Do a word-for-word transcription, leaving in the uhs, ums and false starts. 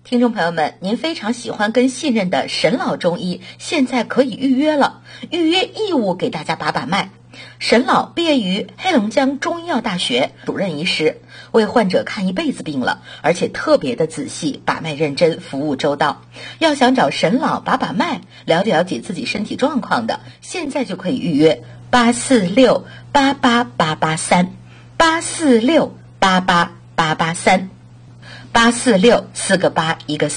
听众朋友们，您非常喜欢跟信任的沈老中医，现在可以预约了，预约义务给大家把把脉。沈老毕业于黑龙江中医药大学，主任医师，为患者看一辈子病了，而且特别的仔细，把脉认真，服务周到。要想找沈老把把脉，了解了解自己身体状况的，现在就可以预约八四六八八八八三，八四六八八八八三，八四六四个八一个四。